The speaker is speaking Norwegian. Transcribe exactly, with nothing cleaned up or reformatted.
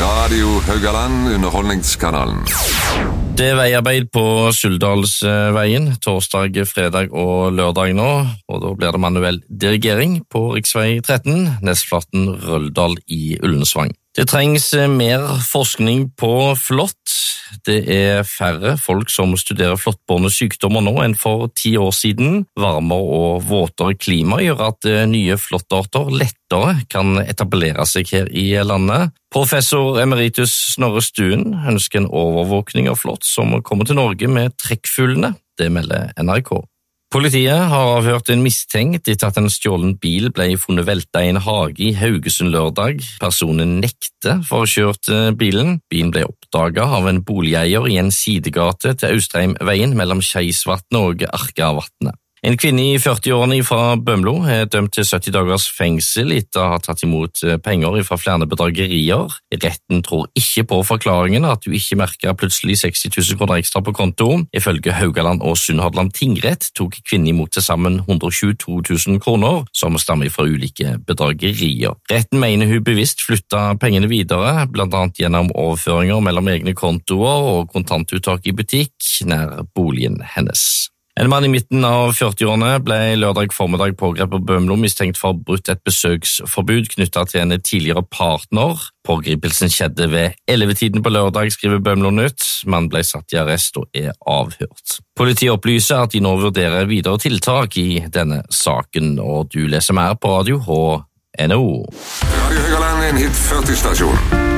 Radio Haugaland, underholdningskanalen. Det er veiarbeid på Suldalsveien, torsdag, fredag og lørdag nå, og da blir det manuell dirigering på riksvei tretten, Nesflaten Røldal i Ullensvang. Det trengs mer forskning på flått. Det er færre folk som studerer flåttbårne sykdommer nå enn for ti år siden. Varmere og våtere klima gjør at nye flåttarter lettere kan etablere seg her i landet. Professor emeritus Snorre Stuen ønsker en overvåkning av flått som kommer til Norge med trekkfuglene. Det melder N R K. Politiet har avhørt en mistenkt etter at en stjålen bil ble funnet velta i en hage i Haugesund lørdag. Personen nekter for å ha kjørt bilen. Bilen ble oppdaget av en boligeier i en sidegate til Austrheimveien mellom Skeisvatnet og Arkavatnet. En kvinne i førti-årene fra Bømlo er dømt til sytti dagers fengsel etter å ha tatt imot penger fra flere bedragerier. Retten tror ikke på forklaringen at du ikke merket plutselig seksti tusen kroner ekstra på konto. Ifølge Haugaland og Sunnhordland tingrett tok kvinnen imot til sammen hundre og tjueto tusen kroner, som stammer fra ulike bedragerier. Retten mener hun bevisst flyttet pengene videre, blant annet gjennom overføringer mellom egne kontoer og kontantuttak i butikk nær boligen hennes. En mann i midten av førti-årene ble lørdag formiddag pågrepet på Bømlo mistenkt for brutt et besøksforbud knyttet til en tidligere partner. Pågripelsen skjedde ved elleve-tiden på lørdag, skriver Bømlo Nytt. Mannen ble satt i arrest og er avhørt. Politiet opplyser at de nå vurderer videre tiltak i denne saken, og du leser mer på Radio H N O. Radio Haugaland er en hit førti-stasjon.